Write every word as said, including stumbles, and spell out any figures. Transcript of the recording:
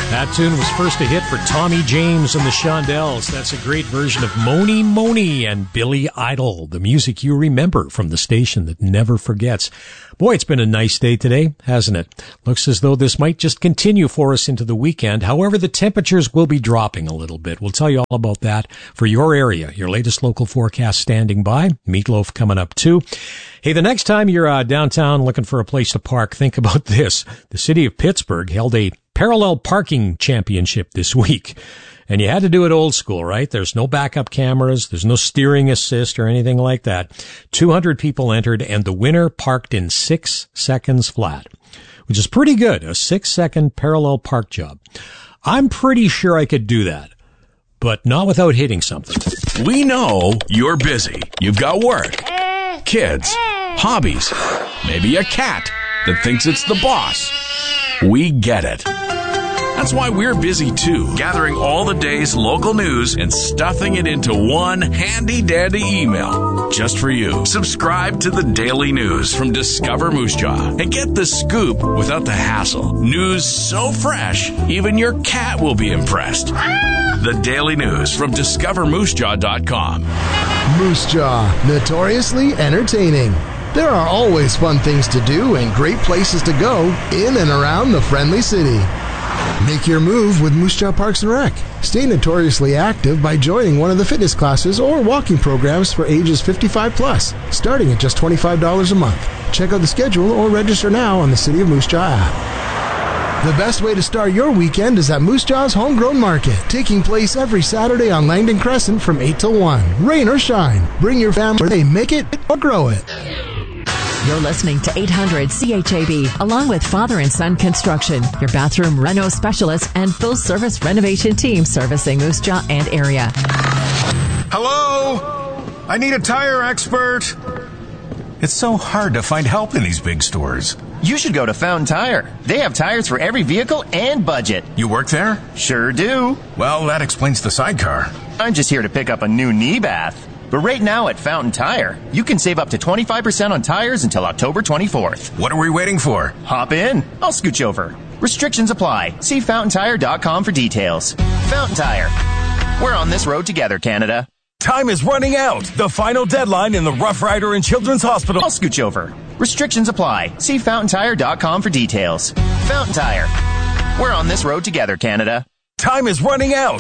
That tune was first a hit for Tommy James and the Shondells. That's a great version of Moni Moni and Billy Idol, the music you remember from the station that never forgets. Boy, it's been a nice day today, hasn't it? Looks as though this might just continue for us into the weekend. However, the temperatures will be dropping a little bit. We'll tell you all about that for your area. Your latest local forecast standing by. Meatloaf coming up too. Hey, the next time you're uh, downtown looking for a place to park, think about this. The city of Pittsburgh held a parallel parking championship this week. And you had to do it old school, right? There's no backup cameras. There's no steering assist or anything like that. two hundred people entered, and the winner parked in six seconds flat, which is pretty good. A six-second parallel park job. I'm pretty sure I could do that, but not without hitting something. We know you're busy. You've got work, kids, hobbies, maybe a cat that thinks it's the boss. We get it. That's why we're busy too, gathering all the day's local news and stuffing it into one handy-dandy email just for you. Subscribe to the Daily News from Discover Moose Jaw and get the scoop without the hassle. News so fresh, even your cat will be impressed. The Daily News from discover moose jaw dot com. Moose Jaw, notoriously entertaining. There are always fun things to do and great places to go in and around the friendly city. Make your move with Moose Jaw Parks and Rec. Stay notoriously active by joining one of the fitness classes or walking programs for ages fifty-five plus, starting at just twenty-five dollars a month. Check out the schedule or register now on the City of Moose Jaw app. The best way to start your weekend is at Moose Jaw's Homegrown Market, taking place every Saturday on Langdon Crescent from eight till one. Rain or shine, bring your family where they make it or grow it. You're listening to eight hundred C H A B, along with Father and Son Construction, your bathroom reno specialist and full-service renovation team servicing Moose Jaw and area. Hello? I need a tire expert. It's so hard to find help in these big stores. You should go to Fountain Tire. They have tires for every vehicle and budget. You work there? Sure do. Well, that explains the sidecar. I'm just here to pick up a new knee bath. But right now at Fountain Tire, you can save up to twenty-five percent on tires until October twenty-fourth. What are we waiting for? Hop in. I'll scooch over. Restrictions apply. See fountain tire dot com for details. Fountain Tire. We're on this road together, Canada. Time is running out. The final deadline in the Rough Rider and Children's Hospital. I'll scooch over. Restrictions apply. See fountain tire dot com for details. Fountain Tire. We're on this road together, Canada. Time is running out.